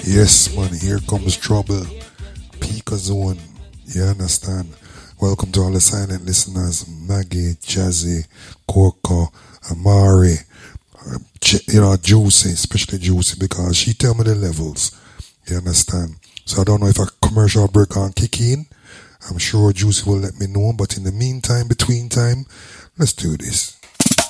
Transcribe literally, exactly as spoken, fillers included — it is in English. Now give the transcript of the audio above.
Yes, man, here comes trouble. Pika zone. You understand? Welcome to all the silent listeners. Maggie, Jazzy, Coco, Amari, uh, J- you know, Juicy, especially Juicy, because she tell me the levels. You understand? So I don't know if a commercial break on kick in. I'm sure Juicy will let me know, but in the meantime, between time, let's do this.